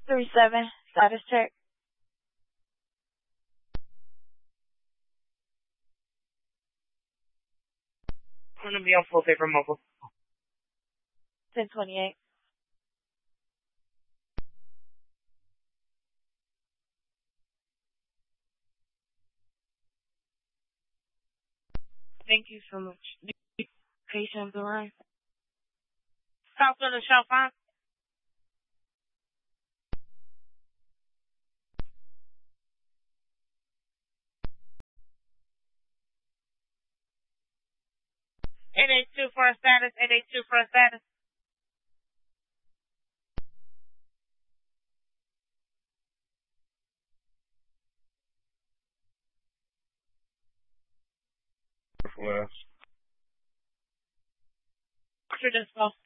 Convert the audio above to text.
3-7, status check. I'm going to be on full paper mobile. 1028. Thank you so much. Patient Duran. Stop on the shelf, huh? $882 for a status. $882 for a status. Last. Sure, this go.